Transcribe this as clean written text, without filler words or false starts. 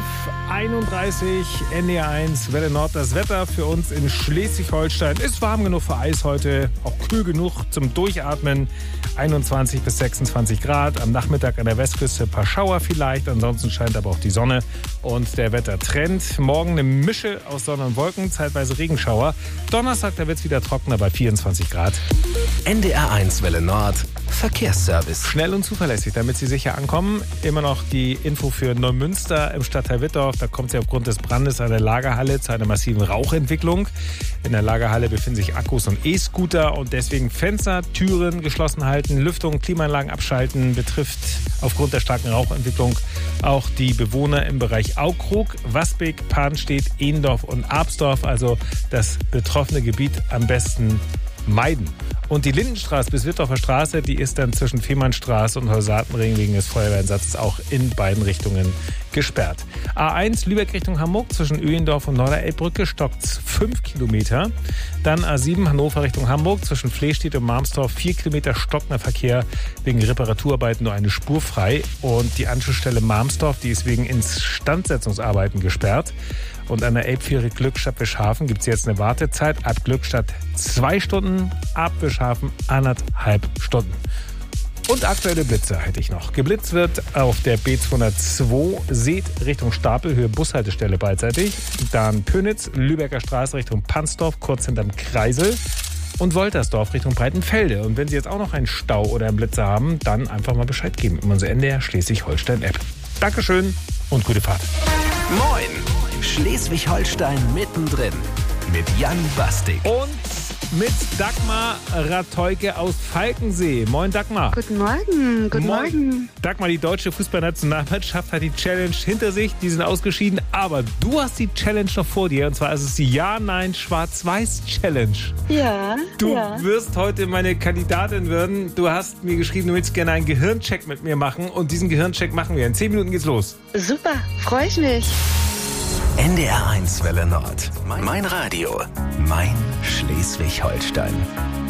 11:31 NDR1 Welle Nord. Das Wetter für uns in Schleswig-Holstein ist warm genug für Eis heute, auch kühl genug zum Durchatmen. 21 bis 26 Grad. Am Nachmittag an der Westküste ein paar Schauer vielleicht. Ansonsten scheint aber auch die Sonne und der Wettertrend. Morgen eine Mische aus Sonne und Wolken, zeitweise Regenschauer. Donnerstag, da wird es wieder trockener bei 24 Grad. NDR1 Welle Nord. Verkehrsservice. Schnell und zuverlässig, damit Sie sicher ankommen. Immer noch die Info für Neumünster im Stadtteil Wittdorf. Da kommt es ja aufgrund des Brandes an der Lagerhalle zu einer massiven Rauchentwicklung. In der Lagerhalle befinden sich Akkus und E-Scooter und deswegen Fenster, Türen geschlossen halten, Lüftung, Klimaanlagen abschalten. Betrifft aufgrund der starken Rauchentwicklung auch die Bewohner im Bereich Aukrug, Wasbeck, Pahnstedt, Ehendorf und Absdorf. Also das betroffene Gebiet am besten meiden. Und die Lindenstraße bis Wittdorfer Straße, die ist dann zwischen Fehmarnstraße und Holsatenring wegen des Feuerwehreinsatzes auch in beiden Richtungen gesperrt. A1 Lübeck Richtung Hamburg zwischen Öhlendorf und Norderelbbrücke stockt 5 Kilometer. Dann A7 Hannover Richtung Hamburg zwischen Flehstedt und Marmsdorf 4 Kilometer stockender Verkehr wegen Reparaturarbeiten, nur eine Spur frei. Und die Anschlussstelle Marmsdorf, die ist wegen Instandsetzungsarbeiten gesperrt. Und an der Elbfähre Glückstadt-Wischhafen gibt es jetzt eine Wartezeit. Ab Glückstadt 2 Stunden, ab Wischhafen 1,5 Stunden. Und aktuelle Blitze hätte ich noch. Geblitzt wird auf der B202 Seet Richtung Stapelhöhe Bushaltestelle beidseitig. Dann Pönitz, Lübecker Straße Richtung Pansdorf, kurz hinterm Kreisel. Und Woltersdorf Richtung Breitenfelde. Und wenn Sie jetzt auch noch einen Stau oder einen Blitzer haben, dann einfach mal Bescheid geben in unserer NDR Schleswig-Holstein-App. Dankeschön und gute Fahrt. Moin! Schleswig-Holstein mittendrin mit Jan Bastik. Und mit Dagmar Rateuke aus Falkensee. Moin Dagmar. Guten Morgen, guten Morgen. Dagmar, die deutsche Fußballnationalmannschaft hat die Challenge hinter sich, die sind ausgeschieden, aber du hast die Challenge noch vor dir und zwar ist es die Ja-Nein-Schwarz-Weiß-Challenge. Ja, Du wirst heute meine Kandidatin werden. Du hast mir geschrieben, du willst gerne einen Gehirncheck mit mir machen und diesen Gehirncheck machen wir. In 10 Minuten geht's los. Super, freue ich mich. NDR1 Welle Nord. Mein Radio. Mein Schleswig-Holstein.